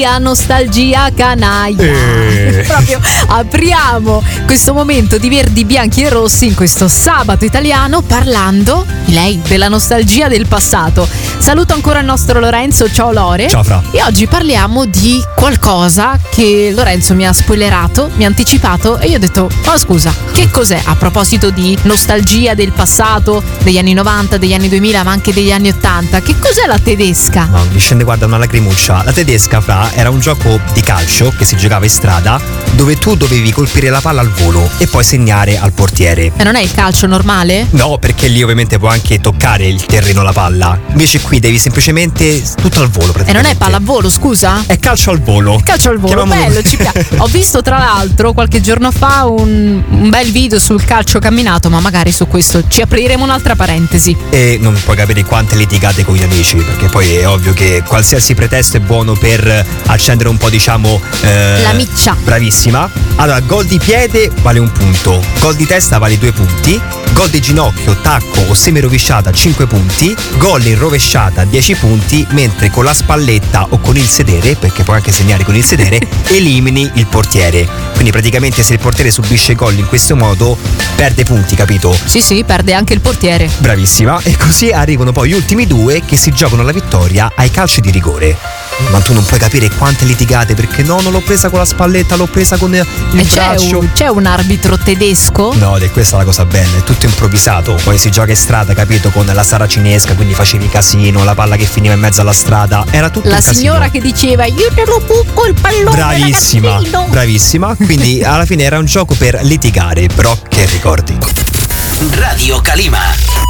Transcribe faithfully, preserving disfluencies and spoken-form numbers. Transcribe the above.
Nostalgia canaglia. Eh. Proprio apriamo questo momento di verdi, bianchi e rossi in questo sabato italiano parlando di lei, della nostalgia del passato. Saluto ancora il nostro Lorenzo, ciao Lore. Ciao Fra. E oggi parliamo di qualcosa che Lorenzo mi ha spoilerato, mi ha anticipato e io ho detto: ma scusa, che cos'è a proposito di nostalgia del passato, degli anni novanta, degli anni duemila, ma anche degli anni ottanta? Che cos'è la tedesca? No, mi scende guarda una lacrimuccia. La tedesca, Fra, era un gioco di calcio che si giocava in strada dove tu dovevi colpire la palla al volo e poi segnare al portiere. E non è il calcio normale? No, perché lì ovviamente può anche toccare il terreno la palla. Invece qui devi semplicemente tutto al volo praticamente. E non è pallavolo, scusa? È calcio al volo. Calcio al volo, Chiamiamolo- bello, ci piace. Ho visto tra l'altro qualche giorno fa un, un bel video sul calcio camminato, ma magari su questo ci apriremo un'altra parentesi. E non puoi capire quante litigate con gli amici, perché poi è ovvio che qualsiasi pretesto è buono per accendere un po', diciamo, eh, La miccia. Bravissima. Allora, gol di piede vale un punto, gol di testa vale due punti, gol di ginocchio, tacco o semirovesciata cinque punti, gol in rovesciata dieci punti, mentre con la spalletta o con il sedere, perché puoi anche segnare con il sedere, elimini il portiere. Quindi praticamente se il portiere subisce gol in questo modo perde punti, capito? Sì, sì, perde anche il portiere. Bravissima. E così arrivano poi gli ultimi due che si giocano la vittoria ai calci di rigore. Ma tu non puoi capire quante litigate, perché no, non l'ho presa con la spalletta, l'ho presa con il E c'è braccio. un, c'è un arbitro tedesco? No, ed è questa la cosa bella, è tutto improvvisato. Poi si gioca in strada, capito, con la saracinesca, quindi facevi casino, la palla che finiva in mezzo alla strada, era tutto La un casino. signora che diceva: io te lo buco il pallone, Bravissima, ragazzino. bravissima. Quindi alla fine era un gioco per litigare, però che ricordi. Radio Calima.